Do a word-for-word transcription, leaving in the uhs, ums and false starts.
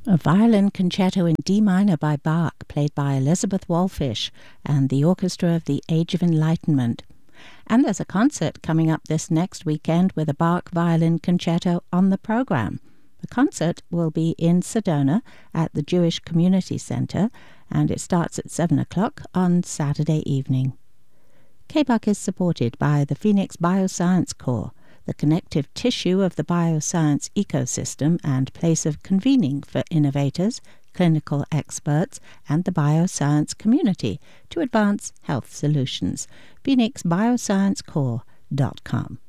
A violin concerto in D minor by Bach, played by Elizabeth Wallfish and the Orchestra of the Age of Enlightenment. And there's a concert coming up this next weekend with a Bach violin concerto on the program. The concert will be in Sedona at the Jewish Community Center, and it starts at seven o'clock on Saturday evening. K B U C is supported by the Phoenix Bioscience Corps, the connective tissue of the bioscience ecosystem and place of convening for innovators, clinical experts, and the bioscience community to advance health solutions. phoenix bioscience corps dot com